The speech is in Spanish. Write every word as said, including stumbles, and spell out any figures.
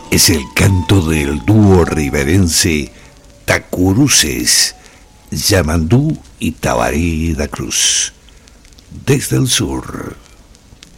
Es el canto del dúo riverense Tacuruces, Yamandú y Tabaré da Cruz. Desde el sur.